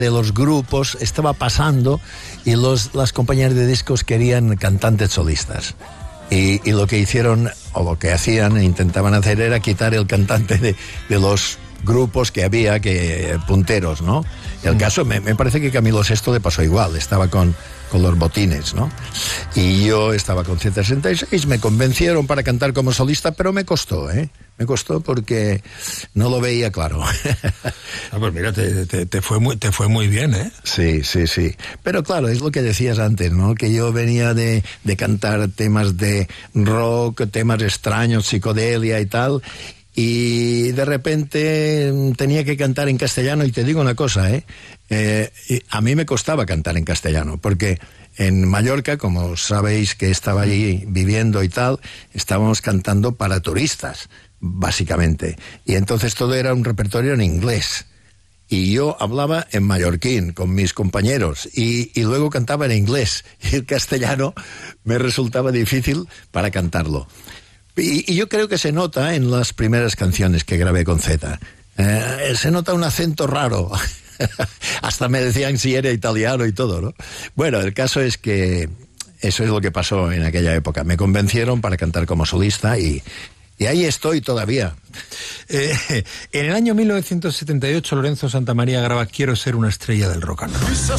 de los grupos estaba pasando y las compañías de discos querían cantantes solistas. Y lo que hicieron, o lo que hacían, intentaban hacer, era quitar el cantante de los grupos que había, punteros, ¿no? El caso, me parece que Camilo VI le pasó igual, estaba con los Botines, ¿no? Y yo estaba con Z66, me convencieron para cantar como solista, pero me costó, Me costó porque no lo veía claro. Pues mira, te fue muy bien, ¿eh? Sí. Pero claro, es lo que decías antes, ¿no? Que yo venía de cantar temas de rock, temas extraños, psicodelia y tal, y de repente tenía que cantar en castellano, y te digo una cosa, a mí me costaba cantar en castellano, porque en Mallorca, como sabéis que estaba allí viviendo y tal, estábamos cantando para turistas, básicamente, y entonces todo era un repertorio en inglés, y yo hablaba en mallorquín con mis compañeros, y luego cantaba en inglés, y el castellano me resultaba difícil para cantarlo. Y yo creo que se nota en las primeras canciones que grabé con Z. Se nota un acento raro. Hasta me decían si era italiano y todo, ¿no? Bueno, el caso es que eso es lo que pasó en aquella época. Me convencieron para cantar como solista y ahí estoy todavía. En el año 1978, Lorenzo Santamaría graba Quiero ser una estrella del rock and roll.